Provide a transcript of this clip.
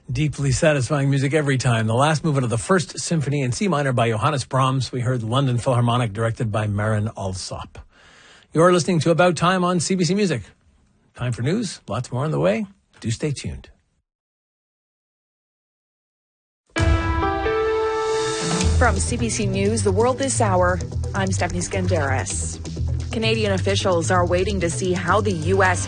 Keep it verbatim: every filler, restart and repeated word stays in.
Deeply satisfying music every time. The last movement of the First Symphony in C minor by Johannes Brahms. We heard London Philharmonic directed by Marin Alsop. You're listening to About Time on C B C Music. Time for news. Lots more on the way. Do stay tuned. From C B C News, The World This Hour, I'm Stephanie Skandaris. Canadian officials are waiting to see how the U S